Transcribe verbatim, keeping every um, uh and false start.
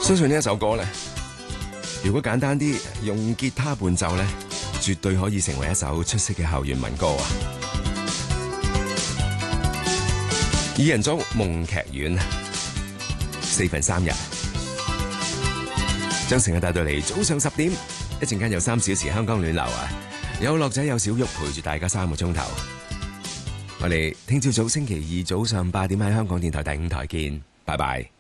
相信呢一首歌咧，如果簡單啲用吉他伴奏咧，絕對可以成為一首出色嘅校園民歌啊！二人組夢劇院，四分三日，將成日帶到嚟早上十點，一陣間有三小時香港暖流啊！有樂仔有小玉陪住大家三個鐘頭。我哋聽朝早星期二早上八點喺香港電台第五台見，拜拜。